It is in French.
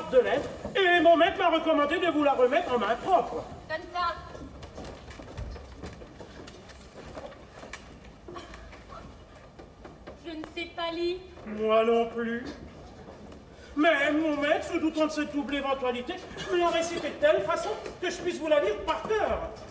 boîte de lettres et mon maître m'a recommandé de vous la remettre en main propre. Comme ça. Je ne sais pas lire. Moi non plus. Mais mon maître, se doutant de cette double éventualité, me l'a récité de telle façon que je puisse vous la lire par cœur.